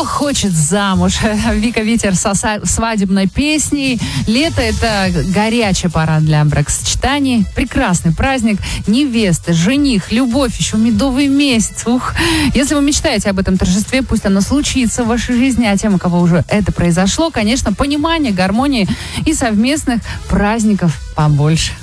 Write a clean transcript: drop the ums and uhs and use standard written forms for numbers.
Кто хочет замуж? Вика Витер со свадебной песней. Лето — это горячая пора для бракосочетаний. Прекрасный праздник. Невеста, жених, любовь, еще медовый месяц. Ух. Если вы мечтаете об этом торжестве, пусть оно случится в вашей жизни. А тем, у кого уже это произошло, конечно, понимание, гармонии и совместных праздников побольше.